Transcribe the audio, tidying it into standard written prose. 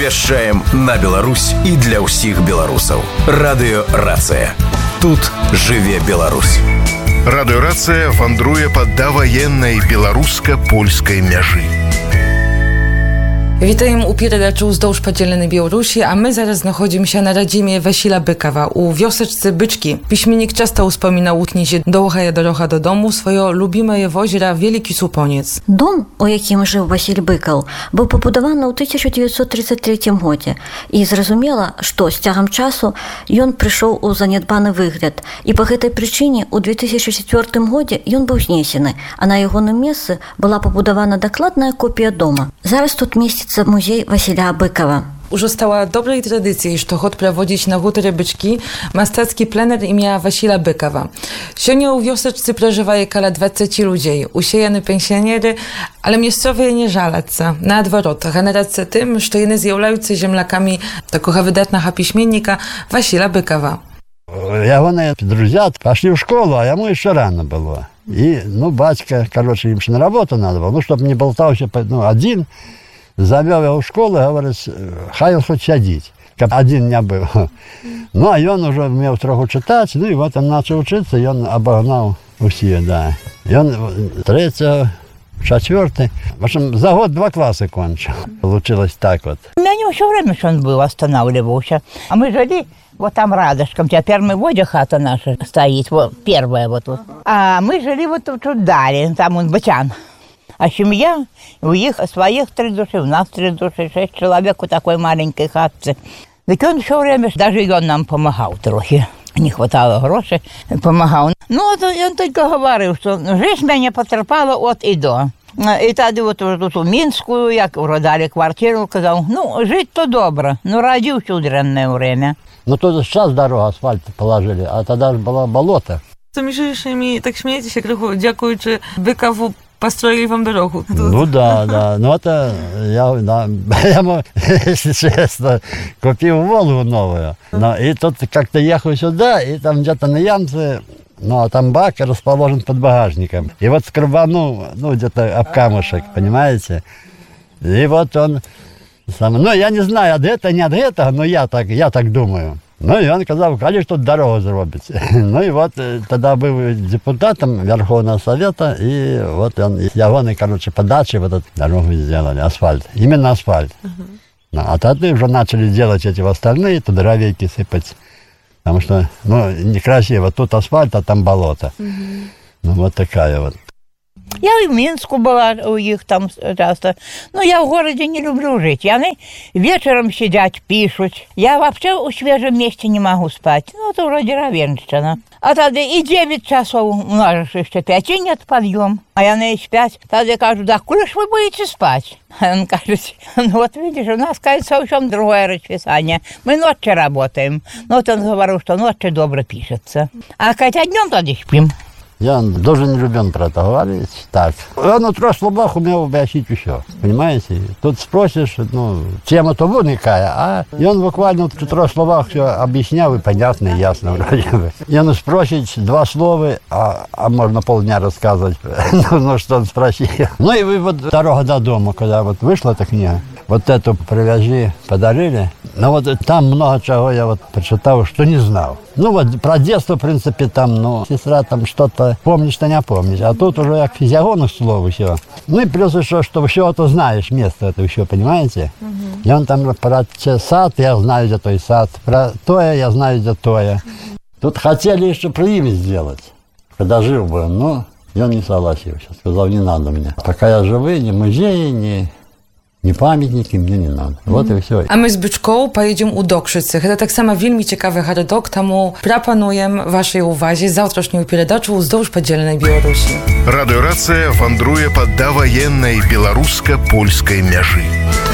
Вяшчаем на Беларусь і для ўсіх беларусаў. Радыёрацыя. Тут жыве Беларусь. Радыёрацыя вандруе па даваеннай беларуска-польскай мяжы. Witam u передачу «Уздовж поділеної Білорусі», а ми зараз знаходимося на родині Василя Бикова у wioseczce Byczki. Piśmiennik часто wspominał утніше «Довга дорога додому» своє любимое озеро Великий Супонець. Дом, у яким жив Василь Быков, був побудований у 1933 році. І зрозуміло, що з тягом часу він прийшов у занедбаний вигляд. І по гэтай причині у 2004 році він був знесений, а на його місці була побудована докладна копія дома. Зараз тут міститься музей Василя Быкова. Уже стала доброй традицией, что год проводить на хуторе Byczki мастацкий пленер ім'я Василя Быкова. Сьогодні у wioseczce проживає каля 20 людей, усіяні пенсіонери, але місцеві не жаляться. Наадворот, генерація тим, що вони з'являються земляками такого видатного письменника Василя Быкова. Его друзья пошли в школу, а ему еще рано было. И, батька, им же на работу надо было, чтобы не болтался, один. Завел его в школу, говорит, хай он хоть сидеть. Один не был. А он уже умел троху читать, и вот он начал учиться, и он обогнал все, да. И он 3-й, 4-й, в общем, за год 2 класса кончил. Получилось так вот. У меня все время, что он был, останавливался. А мы жили вот там рядышком. Теперь мы водя хата наша стоит, вот первая вот тут. А мы жили вот тут далее, там он Бычан. А семья, у них своих 3 души, у нас 3 души, 6 человек у такой маленькой хатцы. Так он все время, даже он нам помогал трохи. Не хватало грошей, помогал. Он только говорил, что жизнь меня потерпала от и до. И тогда вот тут у Минскую, як продали квартиру, сказал, жить то добро, ради в чудранное время. Тут сейчас дорогу асфальт положили, а тогда же было болото. Між так смієтеся, криху, дякуючи Быкову, построили вам дорогу. Да. Это я ему, если честно, купил Волгу новую. И тут как-то ехал сюда, и там где-то на ямце, а там бак расположен под багажником. И вот скребанул, где-то об камушек, понимаете? И вот он, я не знаю, от этого, не от этого, но я так думаю. И он сказал, конечно, тут дорогу зробить. И вот тогда был депутатом Верховного Совета, и вот он, ягоны, подачи вот эту дорогу сделали, асфальт, именно асфальт. А тогда уже начали делать эти остальные, туда дровейки сыпать, потому что, некрасиво, тут асфальт, а там болото. Вот такая вот. Я и в Минску была у них там часто. Я в городе не люблю жить. Они вечером сидят, пишут. Я вообще в свежем месте не могу спать. Это уже деревенщина. А тогда и 9 часов, у нас же еще 5 нет подъем. А они спят. Тогда кажут, да куда ж вы будете спать? А он кажет, вот видишь, у нас, кажется, совсем другое расписание. Мы ночью работаем. Вот он говорил, что ночью добро пишется. А хотя днем тогда спим. Я даже не люблю про это говорить. Так. Он у 3 словах умел объяснить все. Понимаете? Тут спросишь, тема-то вуникая, и он буквально в 3 словах все объяснял, и понятно, и ясно вроде бы. И он спросит 2 слова, а можно полдня рассказывать, что он спросил. И вот дорога до дома, когда вот вышла эта книга, вот эту привязи подарили. Там много чего я прочитал, что не знал. Про детство, в принципе, там, сестра там что-то помнишь, что не помнишь. А тут уже как физиогонных слов все. И плюс еще, что все это знаешь, место это еще, понимаете? И он там про сад, я знаю, где той сад. Про тое, я знаю, где тое. Тут хотели еще про имя сделать, когда жил бы, и он не согласился. Сказал, не надо мне. Пока я живой, ни музеи, ни памятники мне не надо. Вот и все. A my z Byczką pojedziemy u Dokrzycy. To tak samo wielmi ciekawy garadok, temu proponuję waszej uwadze zawtrашнюю передачу «Уздовж поділеної Білорусі». Радыёрацыя вандруе па даваеннай беларуска-польскай мяжы.